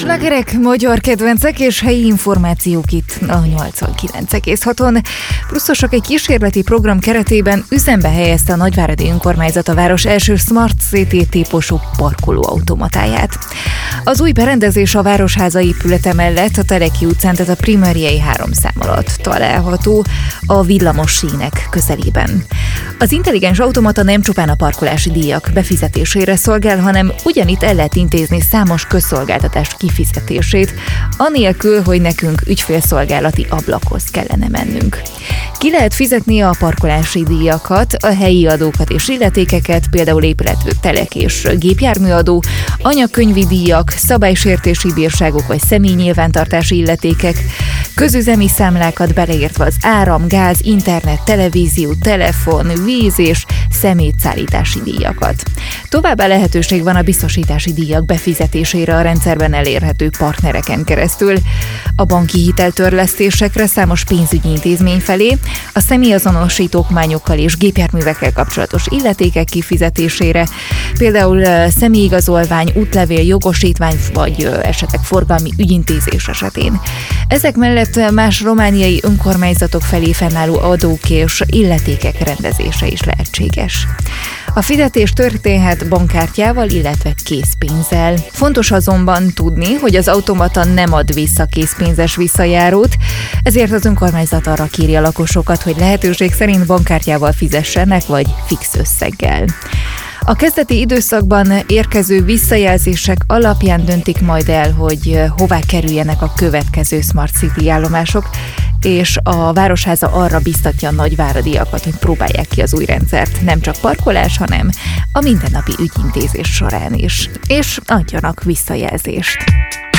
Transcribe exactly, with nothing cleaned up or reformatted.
Slágerek, magyar kedvencek és helyi információk itt a nyolcvankilenc egész haton. Pluszosok egy kísérleti program keretében üzembe helyezte a nagyváradi önkormányzat a város első Smart City típusú parkolóautomatáját. Az új berendezés a Városháza épülete mellett a Teleki utcán, tehát a Primériai három szám alatt található a villamos sínek közelében. Az intelligens automata nem csupán a parkolási díjak befizetésére szolgál, hanem ugyanitt el lehet intézni számos közszolgáltatás kifizetését, anélkül, hogy nekünk ügyfélszolgálati ablakhoz kellene mennünk. Ki lehet fizetni a parkolási díjakat, a helyi adókat és illetékeket, például épület, telek és gépjárműadó, anyakönyvi díjak, szabálysértési bírságok vagy személynyilvántartási illetékek, közüzemi számlákat beleértve az áram, gáz, internet, televízió, telefon, víz és szemétszállítási díjakat. Továbbá lehetőség van a biztosítási díjak befizetésére a rendszerben elérhető partnereken keresztül, a banki hiteltörlesztésekre számos pénzügyi intézmény felé, a személyazonosítókmányokkal és gépjárművekkel kapcsolatos illetékek kifizetésére, például személyigazolvány, útlevél, jogosítvány vagy esetleg forgalmi ügyintézés esetén. Ezek mellett más romániai önkormányzatok felé fennálló adók és illetékek rendezése is lehetséges. A fizetés történhet bankkártyával, illetve készpénzzel. Fontos azonban tudni, hogy az automata nem ad vissza készpénzes visszajárót, ezért az önkormányzat arra kéri a lakosokat, hogy lehetőség szerint bankkártyával fizessenek, vagy fix összeggel. A kezdeti időszakban érkező visszajelzések alapján döntik majd el, hogy hová kerüljenek a következő Smart City állomások, és a Városháza arra biztatja a nagyváradiakat, hogy próbálják ki az új rendszert, nem csak parkolás, hanem a mindennapi ügyintézés során is, és adjanak visszajelzést.